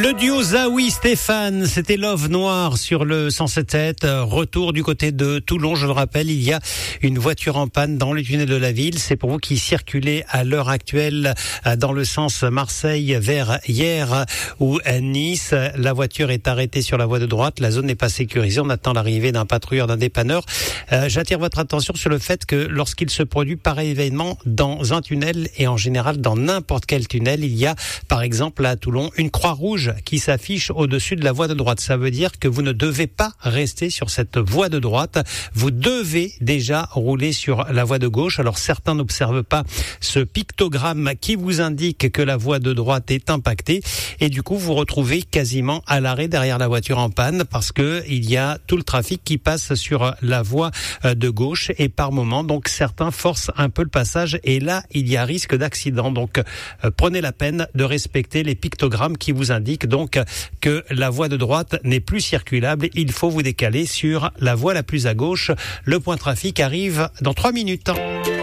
Le duo Zawi Stéphane, c'était Love Noir sur le 107.7. Retour du côté de Toulon, je le rappelle, il y a une voiture en panne dans le tunnel de la ville. C'est pour vous qui circulez à l'heure actuelle dans le sens Marseille vers Hyères ou Nice. La voiture est arrêtée sur la voie de droite. La zone n'est pas sécurisée. On attend l'arrivée d'un patrouilleur, d'un dépanneur. J'attire votre attention sur le fait que lorsqu'il se produit pareil événement dans un tunnel et en général dans n'importe quel tunnel, il y a par exemple à Toulon une croix rouge qui s'affiche au-dessus de la voie de droite. Ça veut dire que vous ne devez pas rester sur cette voie de droite. Vous devez déjà rouler sur la voie de gauche. Alors certains n'observent pas ce pictogramme qui vous indique que la voie de droite est impactée et du coup vous retrouvez quasiment à l'arrêt derrière la voiture en panne parce que il y a tout le trafic qui passe sur la voie de gauche et par moment donc certains forcent un peu le passage et là il y a risque d'accident. Donc prenez la peine de respecter les pictogrammes qui vous indiquent donc que la voie de droite n'est plus circulable. Il faut vous décaler sur la voie la plus à gauche. Le point trafic arrive dans 3 minutes.